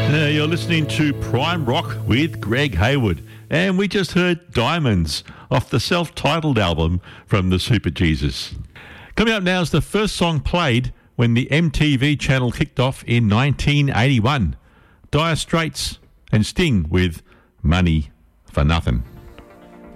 You're listening to Prime Rock with Greg Hayward, and we just heard Diamonds off the self-titled album from the Super Jesus. Coming up now is the first song played when the MTV channel kicked off in 1981. Dire Straits and Sting with Money for Nothing.